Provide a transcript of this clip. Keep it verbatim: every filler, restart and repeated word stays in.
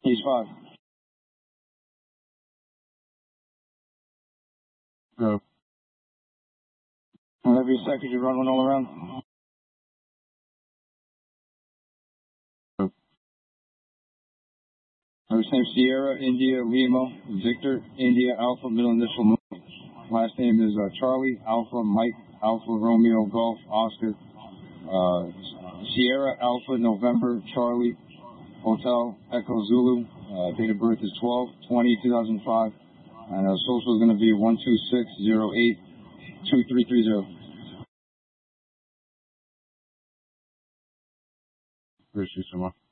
He's five. Go. Whenever you're set, could you run one all around? Go. First name Sierra, India, Lima, Victor, India, Alpha, middle initial. Last name is uh, Charlie, Alpha, Mike, Alpha, Romeo, Golf, Oscar, uh, Sierra, Alpha, November, Charlie, Hotel, Echo, Zulu. Uh, date of birth is twelve twenty two thousand five. And uh, social is going to be one two six zero eight two three three zero. Appreciate you so much.